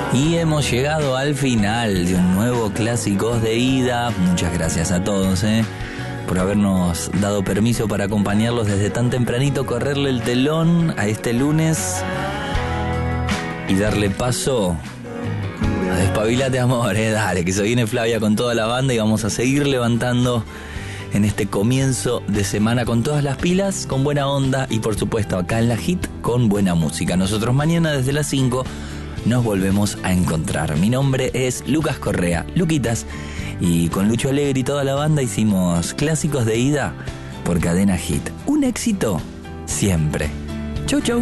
Y hemos llegado al final de un nuevo Clásicos de Ida. Muchas gracias a todos, por habernos dado permiso para acompañarlos desde tan tempranito, correrle el telón a este lunes y darle paso a Despabilate Amor, dale, que se viene Flavia con toda la banda y vamos a seguir levantando en este comienzo de semana con todas las pilas, con buena onda y por supuesto acá en la Hit con buena música. Nosotros mañana desde las 5 nos volvemos a encontrar. Mi nombre es Lucas Correa, Luquitas, y con Lucho Alegre y toda la banda hicimos Clásicos de Ida por Cadena Hit. Un éxito siempre. Chau, chau.